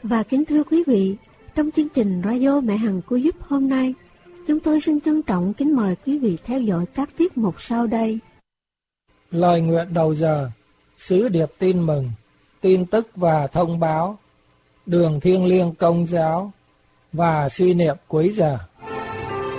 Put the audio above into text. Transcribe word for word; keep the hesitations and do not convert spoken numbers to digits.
Và kính thưa quý vị, trong chương trình Radio Mẹ Hằng Cứu Giúp hôm nay, chúng tôi xin trân trọng kính mời quý vị theo dõi các tiết mục sau đây. Lời nguyện đầu giờ, sứ điệp tin mừng, tin tức và thông báo, đường thiêng liêng công giáo và suy niệm cuối giờ.